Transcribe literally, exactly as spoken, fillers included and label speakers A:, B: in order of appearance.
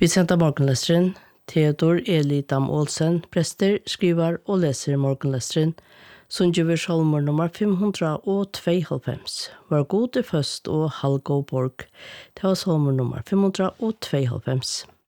A: Vi sender morgenlesteren. Theodor Eli Dam Olsen, prester, skriver og leser morgenlesteren. Sundjøver Solmor nummer fem hundre og tveoghalvfems. Var god til først og halvgod borg. Det var Solmor nummer fem hundre og tveoghalvfems.